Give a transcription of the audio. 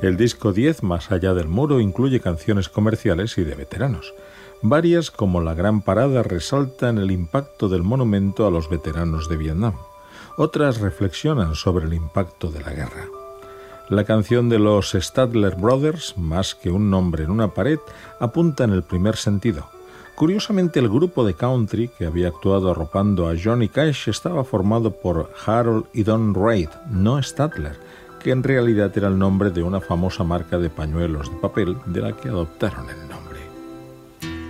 El disco 10, Más allá del muro, incluye canciones comerciales y de veteranos. Varias, como La Gran Parada, resaltan el impacto del monumento a los veteranos de Vietnam. Otras reflexionan sobre el impacto de la guerra. La canción de los Statler Brothers, Más que un nombre en una pared, apunta en el primer sentido. Curiosamente, el grupo de country que había actuado arropando a Johnny Cash estaba formado por Harold y Don Reid, no Statler, que en realidad era el nombre de una famosa marca de pañuelos de papel de la que adoptaron el nombre.